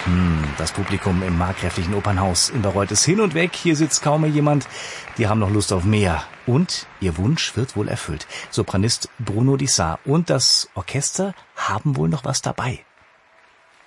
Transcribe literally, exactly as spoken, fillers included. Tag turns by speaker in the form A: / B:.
A: Hm, das Publikum im markgräflichen Opernhaus in Bayreuth ist hin und weg. Hier sitzt kaum mehr jemand. Die haben noch Lust auf mehr. Und ihr Wunsch wird wohl erfüllt. Sopranist Bruno Dissart und das Orchester haben wohl noch was dabei.